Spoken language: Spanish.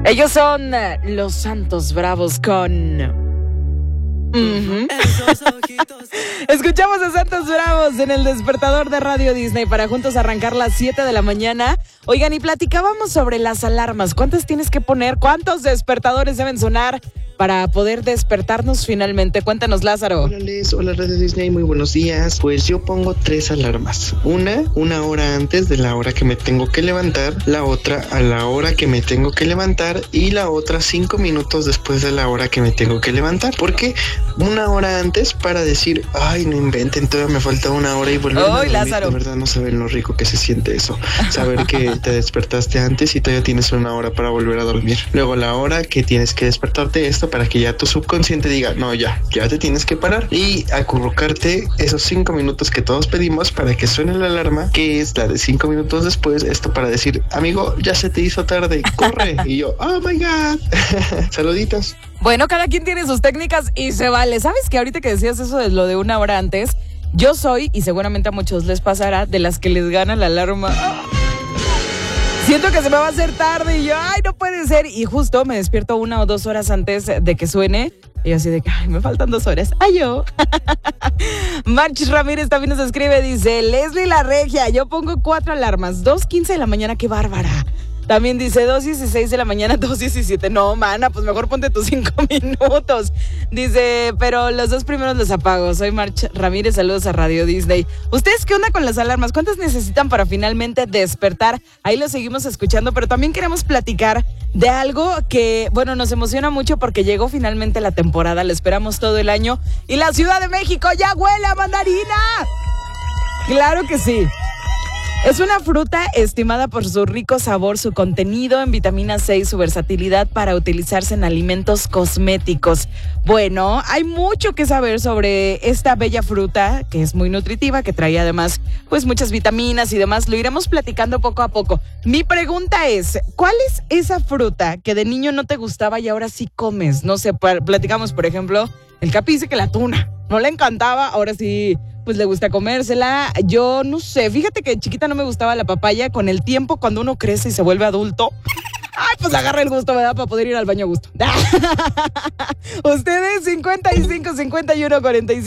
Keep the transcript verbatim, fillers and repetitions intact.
Ellos son eh, los Santos Bravos con... Uh-huh. Escuchamos a Santos Bravos en el despertador de Radio Disney para juntos arrancar las siete de la mañana. Oigan, y platicábamos sobre las alarmas. ¿Cuántas tienes que poner? ¿Cuántos despertadores deben sonar para poder despertarnos finalmente? Cuéntanos, Lázaro. Hola, Les. Hola, Radio Disney. Muy buenos días. Pues yo pongo tres alarmas. Una, una hora antes de la hora que me tengo que levantar. La otra, a la hora que me tengo que levantar. Y la otra, cinco minutos después de la hora que me tengo que levantar. ¿Por qué? Una hora antes para decir, ay, no inventen, todavía me falta una hora y volver a dormir. Lázaro. De verdad no saben lo rico que se siente eso. Saber que te despertaste antes y todavía tienes una hora para volver a dormir. Luego la hora que tienes que despertarte, esto para que ya tu subconsciente diga, no, ya, ya te tienes que parar y acurrucarte esos cinco minutos que todos pedimos para que suene la alarma, que es la de cinco minutos después, esto para decir, amigo, ya se te hizo tarde, corre. Y yo, oh my God. Saluditos. Bueno, cada quien tiene sus técnicas y se vale. ¿Sabes que ahorita que decías eso de lo de una hora antes? Yo soy, y seguramente a muchos les pasará, de las que les gana la alarma. Siento que se me va a hacer tarde y yo, ay, no puede ser. Y justo me despierto una o dos horas antes de que suene. Y así de que, ay, me faltan dos horas. Ay, yo. March Ramírez también nos escribe, dice, Leslie la Regia, yo pongo cuatro alarmas, dos quince de la mañana, qué bárbara. También dice dos dieciséis de la mañana, dos diecisiete. No, mana, pues mejor ponte tus cinco minutos. Dice, pero los dos primeros los apago. Soy March Ramírez, saludos a Radio Disney. ¿Ustedes qué onda con las alarmas? ¿Cuántas necesitan para finalmente despertar? Ahí lo seguimos escuchando, pero también queremos platicar de algo que, bueno, nos emociona mucho porque llegó finalmente la temporada. La esperamos todo el año. Y la Ciudad de México ya huele a mandarina. Claro que sí. Es una fruta estimada por su rico sabor, su contenido en vitamina C y su versatilidad para utilizarse en alimentos cosméticos. Bueno, hay mucho que saber sobre esta bella fruta, que es muy nutritiva, que trae además pues muchas vitaminas y demás. Lo iremos platicando poco a poco. Mi pregunta es, ¿cuál es esa fruta que de niño no te gustaba y ahora sí comes? No sé, platicamos, por ejemplo, el Capi dice que la tuna no le encantaba, ahora sí pues le gusta comérsela. Yo no sé, fíjate que de chiquita no me gustaba la papaya. Con el tiempo, cuando uno crece y se vuelve adulto, ay, pues agarra el gusto, ¿verdad? Para poder ir al baño a gusto. Ustedes, cincuenta y cinco, cincuenta y uno, cuarenta y cinco